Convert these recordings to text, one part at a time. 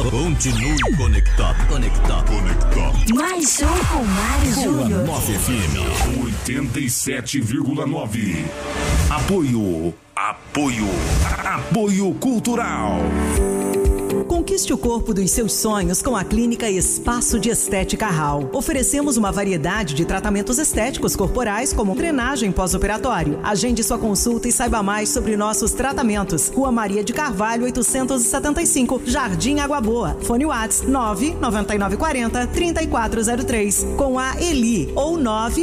Continue conectado. Mais um com Mário Júnior. 9 FM 87,9. Apoio Cultural. Conquiste o corpo dos seus sonhos com a Clínica Espaço de Estética Hall. Oferecemos uma variedade de tratamentos estéticos corporais, como drenagem pós-operatório. Agende sua consulta e saiba mais sobre nossos tratamentos. Rua Maria de Carvalho, 875, Jardim Água Boa. Fone WhatsApp 99940-3403 com a Eli ou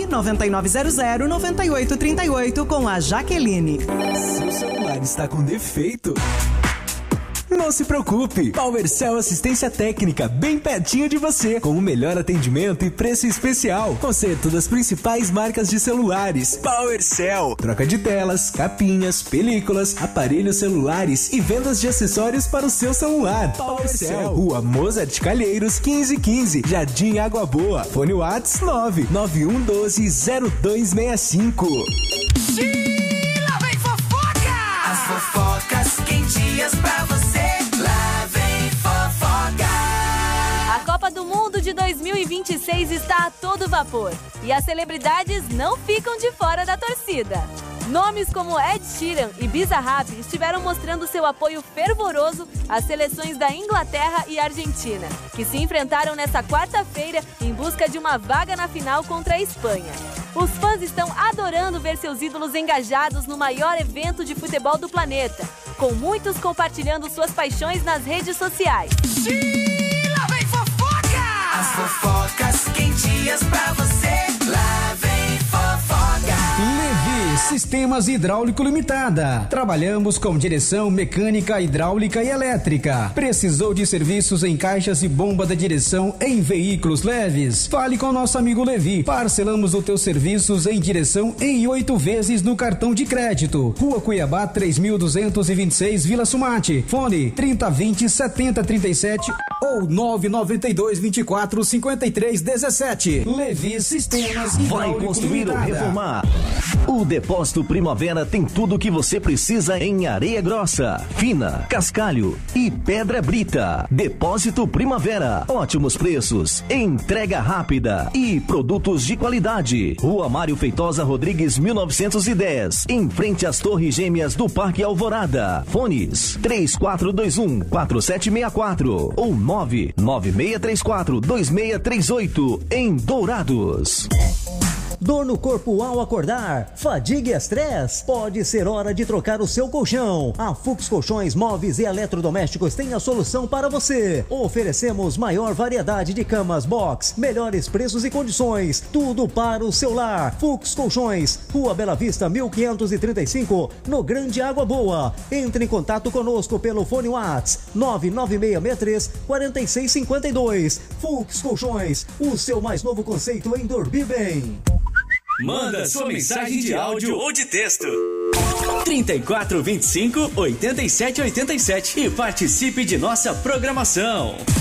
99900-9838 com a Jaqueline. Seu celular está com defeito? Não se preocupe, PowerCell Assistência Técnica, bem pertinho de você, com o melhor atendimento e preço especial. Conserto das principais marcas de celulares. PowerCell, troca de telas, capinhas, películas, aparelhos celulares e vendas de acessórios para o seu celular. PowerCell, Rua Mozart Calheiros, 1515, Jardim Água Boa. Fone WhatsApp 991120265. Lá vem fofoca! As fofocas quentinhas pra você. Lá vem fofoca! A Copa do Mundo de 2026 está a todo vapor e as celebridades não ficam de fora da torcida. Nomes como Ed Sheeran e Bizarrap estiveram mostrando seu apoio fervoroso às seleções da Inglaterra e Argentina, que se enfrentaram nesta quarta-feira em busca de uma vaga na final contra a Espanha. Os fãs estão adorando ver seus ídolos engajados no maior evento de futebol do planeta, com muitos compartilhando suas paixões nas redes sociais. Lá vem fofoca! As fofocas quentinhas pra você. Lá vem fofoca! Levi Sistemas Hidráulico Limitada. Trabalhamos com direção mecânica, hidráulica e elétrica. Precisou de serviços em caixas e bomba da direção em veículos leves? Fale com nosso amigo Levi. Parcelamos os teus serviços em direção em 8 vezes no cartão de crédito. Rua Cuiabá 3226, Vila Sumate. Fone 3020-7037 ou 99224-5317. Levi Sistemas Hidráulico Vai construir ou reformar? O Depósito Primavera tem tudo o que você precisa em areia grossa, fina, cascalho e pedra brita. Depósito Primavera, ótimos preços, entrega rápida e produtos de qualidade. Rua Mário Feitosa Rodrigues 1910, em frente às Torres Gêmeas do Parque Alvorada. Fones 3421-4764 ou 99634-2638 em Dourados. Dor no corpo ao acordar, fadiga e estresse, pode ser hora de trocar o seu colchão. A Fux Colchões Móveis e Eletrodomésticos tem a solução para você. Oferecemos maior variedade de camas box, melhores preços e condições, tudo para o seu lar. Fux Colchões, Rua Bela Vista 1535, no Grande Água Boa. Entre em contato conosco pelo fone WhatsApp 99663-4652. Fux Colchões, o seu mais novo conceito em dormir bem. Manda sua mensagem de áudio ou de texto. 3425-8787 e participe de nossa programação.